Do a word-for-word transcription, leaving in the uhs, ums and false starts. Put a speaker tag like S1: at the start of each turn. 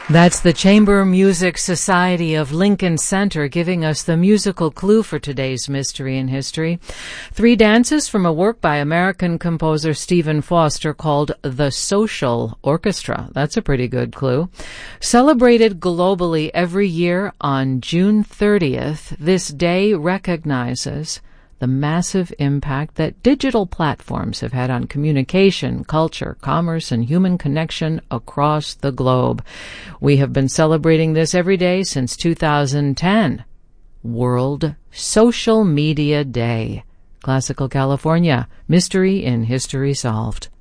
S1: That's the Chamber Music Society of Lincoln Center giving us the musical clue for today's Mystery in History. Three dances from a work by American composer Stephen Foster called The Social Orchestra. That's a pretty good clue. Celebrated globally every year on June thirtieth, this day recognizes the massive impact that digital platforms have had on communication, culture, commerce, and human connection across the globe. We have been celebrating this every day since two thousand ten. World Social Media Day. Classical California, Mystery in History Solved.